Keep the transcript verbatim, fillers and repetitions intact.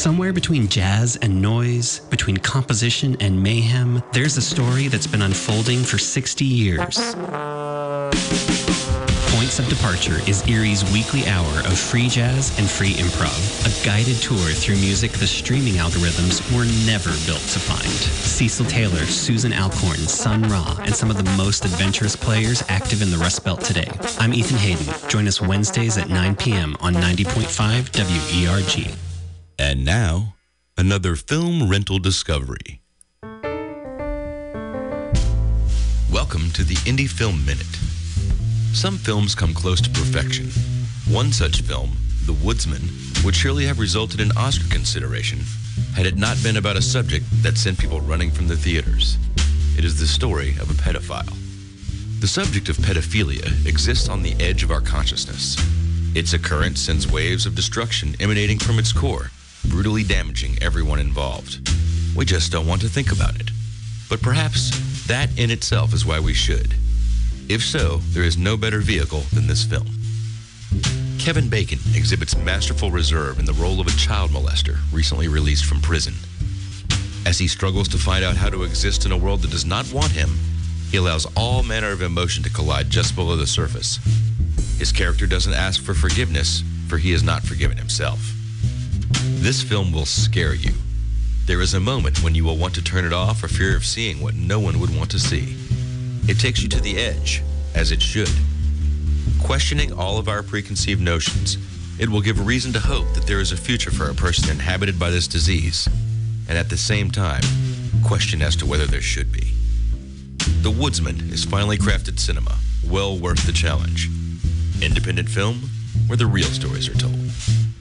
Somewhere between jazz and noise, between composition and mayhem, there's a story that's been unfolding for sixty years. Points of Departure is Erie's weekly hour of free jazz and free improv, a guided tour through music the streaming algorithms were never built to find. Cecil Taylor, Susan Alcorn, Sun Ra, and some of the most adventurous players active in the Rust Belt today. I'm Ethan Hayden. Join us Wednesdays at nine p.m. on ninety point five W E R G. And now, another film rental discovery. Welcome to the Indie Film Minute. Some films come close to perfection. One such film, The Woodsman, would surely have resulted in Oscar consideration had it not been about a subject that sent people running from the theaters. It is the story of a pedophile. The subject of pedophilia exists on the edge of our consciousness. Its occurrence sends waves of destruction emanating from its core, brutally damaging everyone involved. We just don't want to think about it. But perhaps that in itself is why we should. If so, there is no better vehicle than this film. Kevin Bacon exhibits masterful reserve in the role of a child molester recently released from prison. As he struggles to find out how to exist in a world that does not want him, he allows all manner of emotion to collide just below the surface. His character doesn't ask for forgiveness, for he has not forgiven himself. This film will scare you. There is a moment when you will want to turn it off for fear of seeing what no one would want to see. It takes you to the edge, as it should. Questioning all of our preconceived notions, it will give reason to hope that there is a future for a person inhabited by this disease, and at the same time, question as to whether there should be. The Woodsman is finely crafted cinema, well worth the challenge. Independent film, where the real stories are told.